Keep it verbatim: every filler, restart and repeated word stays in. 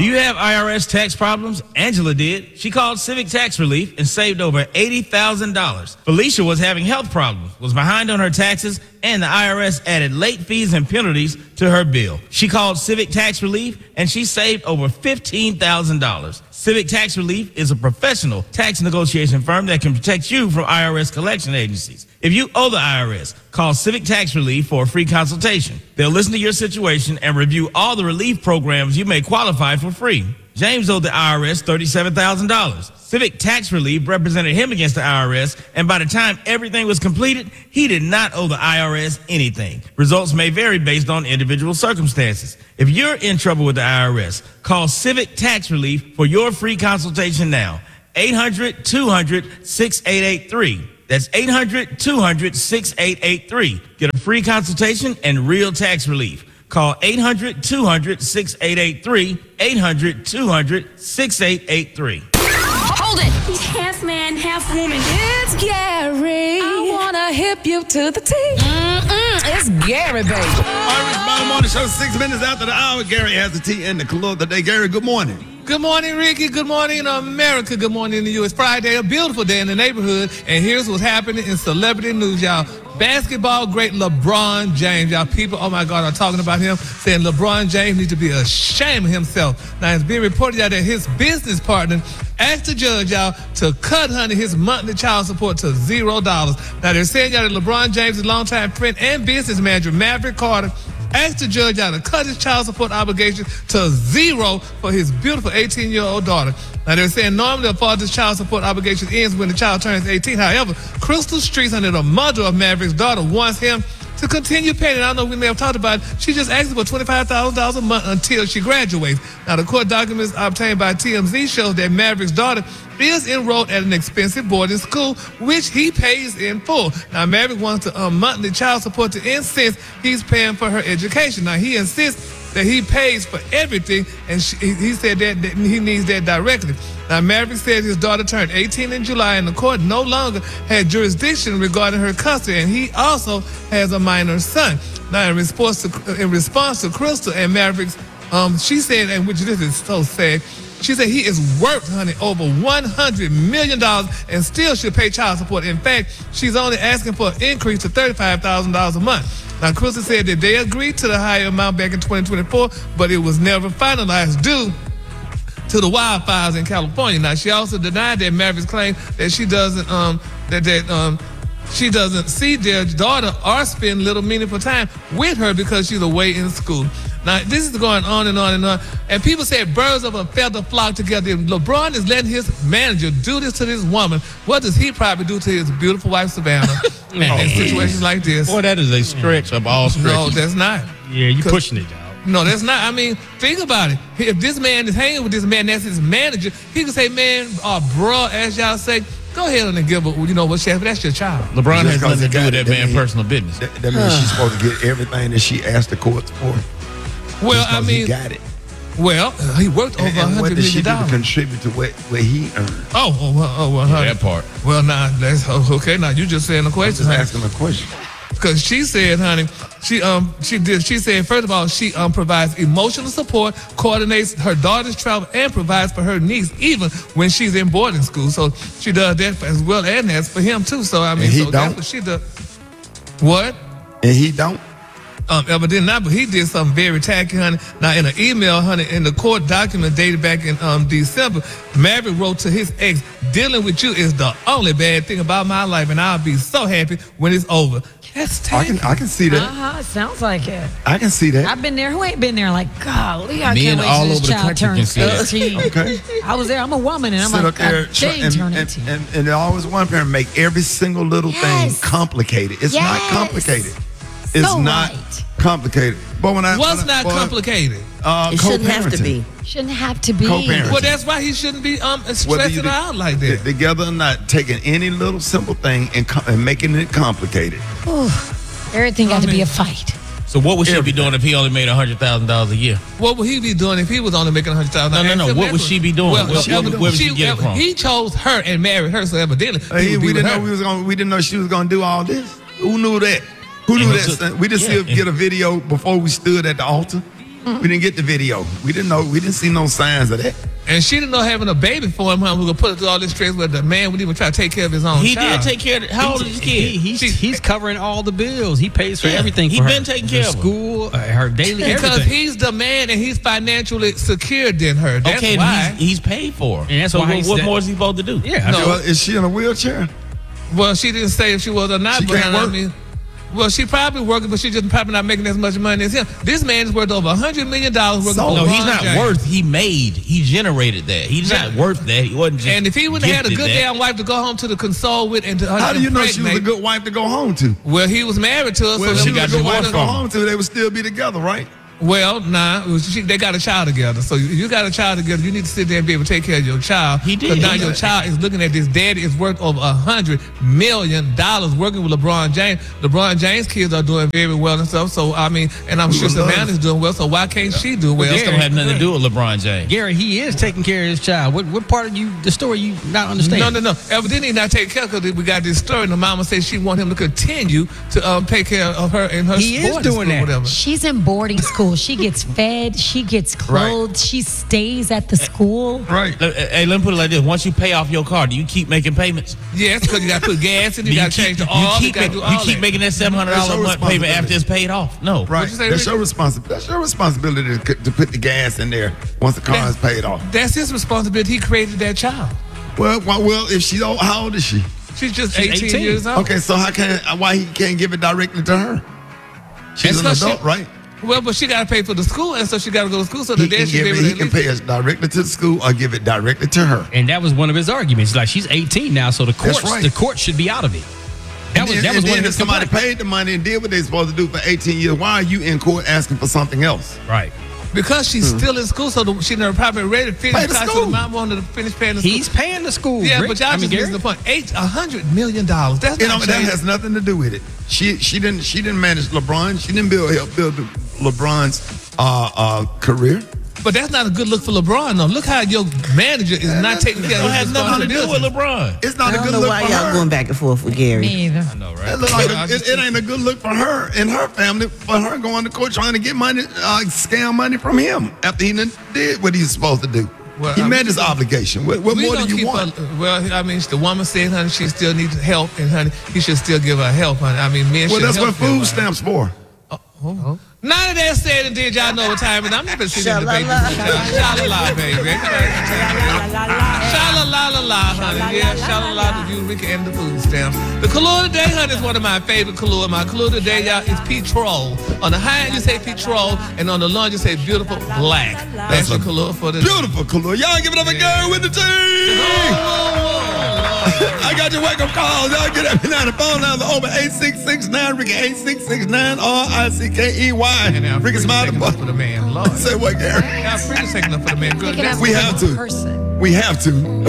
Do you have I R S tax problems? Angela did. She called Civic Tax Relief and saved over eighty thousand dollars. Felicia was having health problems, was behind on her taxes, and the I R S added late fees and penalties to her bill. She called Civic Tax Relief and she saved over fifteen thousand dollars. Civic Tax Relief is a professional tax negotiation firm that can protect you from I R S collection agencies. If you owe the I R S, call Civic Tax Relief for a free consultation. They'll listen to your situation and review all the relief programs you may qualify for free. James owed the I R S thirty-seven thousand dollars. Civic Tax Relief represented him against the I R S, and by the time everything was completed, he did not owe the I R S anything. Results may vary based on individual circumstances. If you're in trouble with the I R S, call Civic Tax Relief for your free consultation now. eight hundred, two hundred, six eight eight three. That's eight hundred, two hundred, six eight eight three. Get a free consultation and real tax relief. Call eight hundred, two hundred, six eight eight three, eight hundred, two hundred, six eight eight three. Hold it! He's half man, half woman. It's Gary. I wanna hip you to the T. Mm-mm, it's Gary, baby. All right, Rich Bottom Morning Show, six minutes after the hour. Gary has the tea and the clue of the day. Gary, good morning. Good morning, Ricky. Good morning, America. Good morning to you. It's Friday, a beautiful day in the neighborhood. And here's what's happening in celebrity news, y'all. Basketball great LeBron James, y'all. People, oh my God, are talking about him, saying LeBron James needs to be ashamed of himself. Now, it's being reported out that his business partner asked the judge, y'all, to cut, honey, his monthly child support to zero dollars. Now, they're saying, y'all, that LeBron James' longtime friend and business manager, Maverick Carter, asked the judge out to cut his child support obligation to zero for his beautiful eighteen-year-old daughter. Now, they're saying normally a father's child support obligation ends when the child turns eighteen. However, Crystal Streets, under the mother of Maverick's daughter, wants him to continue paying it. I know we may have talked about it. She just asked for twenty-five thousand dollars a month until she graduates. Now, the court documents obtained by T M Z shows that Maverick's daughter is enrolled at an expensive boarding school, which he pays in full. Now, Maverick wants the um, monthly child support to end since he's paying for her education. Now, he insists that he pays for everything, and she, he said that, that he needs that directly. Now, Maverick said his daughter turned eighteen in July, and the court no longer had jurisdiction regarding her custody, and he also has a minor son. Now, in response to, in response to Crystal and Maverick's, um, she said, and which this is so sad, she said he is worth, honey, over one hundred million dollars and still should pay child support. In fact, she's only asking for an increase to thirty-five thousand dollars a month. Now, Crystal said that they agreed to the higher amount back in twenty twenty-four, but it was never finalized due to the wildfires in California. Now, she also denied that Maverick's claim that she doesn't, um, that, that, um, she doesn't see their daughter or spend little meaningful time with her because she's away in school. Now, this is going on and on and on. And people say birds of a feather flock together. If LeBron is letting his manager do this to this woman, what does he probably do to his beautiful wife, Savannah, in situations like this? Boy, that is a stretch of all stretches. No, that's not. Yeah, you're pushing it, dog. No, that's not. I mean, think about it. If this man is hanging with this man, that's his manager, he can say, man, uh, bro, as y'all say, go ahead and give her, you know what, Chef, that's your child. LeBron has nothing to do with that that man's mean- personal business. That, that means she's supposed to get everything that she asked the courts for. Well, Just 'cause I mean, he got it. well, he worked over And, a and what hundred did she million do to dollars. contribute to what, what he earned? Oh, oh, well, oh, well, Yeah, honey. that part. Well, now that's okay. Now you just saying the I'm question, just honey. asking a question. Because she said, honey, she um she did. She said, first of all, she um provides emotional support, coordinates her daughter's travel, and provides for her niece even when she's in boarding school. So she does that as well, and that's for him too. So I mean, And he so that's don't? what she does. What? And he don't? Um, evidently not, but he did something very tacky, honey. Now, in an email, honey, in the court document dated back in um, December, Maverick wrote to his ex, dealing with you is the only bad thing about my life, and I'll be so happy when it's over. That's I tacky. can I can see that. Uh-huh, sounds like it. I can see that. I've been there. Who ain't been there? Like, golly, I Men can't wait all till this over the child country can turns see that. eighteen. Okay. I was there. I'm a woman, and I'm Sit like, up there I- try- they ain't and, turn and, eighteen. and, and they always want to make every single little Yes. thing complicated. It's not Yes. complicated. It's So not right. complicated. But when I What's when I- not boy, complicated? Uh, It shouldn't have to co-parenting. be. Shouldn't have to be. Co-parent. Well, that's why he shouldn't be um Whether stressing you her out like that. get together or not, taking any little simple thing and, com- and making it complicated. Everything got I to be mean- a fight. So what would she be Everything. doing if he only made one hundred thousand dollars a year? What would he be doing if he was only making a hundred thousand? No, no, no. What would she be doing? Well, What- she- what- where would she get it from? He chose her and married her, so evidently Uh, he he- would be we with didn't her. know we was going. We didn't know she was going to do all this. Who knew that? Who knew And that? so- son? We just yeah, see her get a video before we stood at the altar. We didn't get the video. We didn't know. We didn't see no signs of that. And she didn't know having a baby for him, huh, who could put her through all this stress where the man would even try to take care of his own He child. did take care of it. How old is his kid? He, he's, he's covering all the bills. He pays for Yeah, everything he for been her. taking care The of her. school, uh, her daily Because everything. he's the man and he's financially secured than her. That's okay, why. he's, he's paid for. And that's so why what, he's what that- more is he supposed to do? Yeah. No. Well, is she in a wheelchair? Well, she didn't say if she was or not. She but can't I work? mean, well, she probably working, but she just probably not making as much money as him. This man is worth over a hundred million dollars working So- for No, he's LeBron not James. worth. He made. He generated that. He's Yeah. not worth that. He wasn't just. And if he would have had a gifted good that. damn wife to go home to the console with and to How do you know she was a impregnate- good wife to go home to? Well, he was married to her, Well, so she he was got a good wife divorced to go from her. home to. They would still be together, right? Well, nah, it was, she, they got a child together. So you, you got a child together. You need to sit there and be able to take care of your child. He did. Because now He your did. child is looking at this. Daddy is worth over a hundred million dollars working with LeBron James. LeBron James' kids are doing very well and stuff. So I mean, and I'm We sure would love Savannah's doing well. So why can't she do well? This don't have nothing to do with LeBron James. Gary, he is taking care of his child. What what part of you, the story you not understand? No, no, no. Evidently he's not taking care because we got this story. And the mama says she want him to continue to um, take care of her in her He is boarding doing school, that. Whatever. She's in boarding school. She gets fed. She gets clothed. She stays at the school. Right. Let- Hey, let me put it like this: once you pay off your car, do you keep making payments? Yes, because you got to put gas in. Do You got to keep, change the you oil. You keep, got to ma- do you all keep that. making that seven hundred That's dollar your month payment responsibility. after it's paid off. No, Right. you say, That's your Ricky? responsibility. That's your responsibility to, to put the gas in there once the car That- is paid off. That's his responsibility. He created that child. Well, well, well, if she's old, how old is she? She's just She's eighteen, eighteen. years old. Okay, so how can why he can't give it directly to her? She's an That's 'cause adult, she- right? Well, but she got to pay for the school, and so she got to go to school. So He the can, dad should give be it, able he to. can at least- pay us directly to the school or give it directly to her. And that was one of his arguments. Like she's eighteen now, so the courts right. the court should be out of it. That was and, that was and one then of if his somebody complaints. paid the money and did what they're supposed to do for eighteen years, why are you in court asking for something else? Right. Because she's still in school, so the, she never probably ready to finish. Pay the college, school. So the mom wanted to finish paying the He's school. paying the school. Yeah, Rick. but y'all I mean, just Gary. missing the point. Eight, a hundred million dollars. That's You know, not that change. has nothing to do with it. She she didn't she didn't manage LeBron. She didn't build help build LeBron's uh, uh, career. But that's not a good look for LeBron, though. Look how your manager is not taking care it of has his nothing to do with responsibilities. LeBron. It's not I a don't good know look why for y'all her. going back and forth with Gary. Me either. I know, It, right? look like I a- just it, it ain't a good look for her and her family for her going to court trying to get money, uh, scam money from him after he done did what he's supposed to do. Well, he I met mean, his obligation. What, what We more gonna do you keep want? Her, well, I mean, the woman said, honey, she still needs help, and honey, he should still give her help, honey. I mean, men Well, should that's help what food her. stamps for. None of that said and did. Y'all know what time it is. I'm not gonna sit in the debate. Sha-la-la, baby. Sha-la-la-la-la, honey. Yeah, sha-la-la to you, Ricky, and the food stamps. The color today, honey, is one of my favorite color. My color today, y'all, is petrol. On the high end, you say petrol, and on the low end, you say beautiful black. That's your color for the Beautiful color. Y'all give it up again with the team. I got your wake up calls. Y'all get up now. The phone number over eight six six nine Ricky eight six six nine R I C K E Y. And now, Ricky Ricky Smiley. taking up for the man, Lord. Say what, Gary? Now, Ricky taking up for the man. Good. Picking That's up We for have the to. person. We have to.